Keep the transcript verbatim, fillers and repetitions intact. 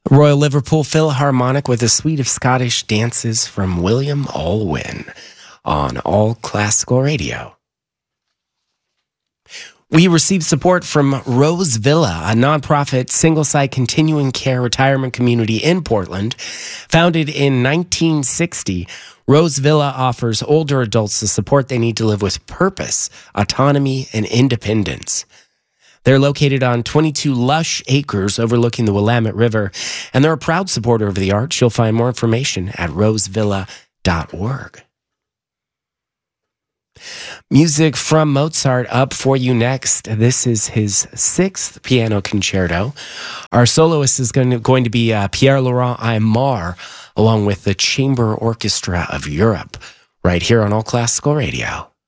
Royal Liverpool Philharmonic with a suite of Scottish dances from William Alwyn on All Classical Radio. We received support from Rose Villa, a nonprofit single-site continuing care retirement community in Portland. Founded in nineteen sixty, Rose Villa offers older adults the support they need to live with purpose, autonomy, and independence. They're located on twenty-two lush acres overlooking the Willamette River, and they're a proud supporter of the arts. You'll find more information at rose villa dot org. Music from Mozart up for you next. This is his sixth piano concerto. Our soloist is going to, going to be uh, Pierre-Laurent Aimard, along with the Chamber Orchestra of Europe, right here on All Classical Radio.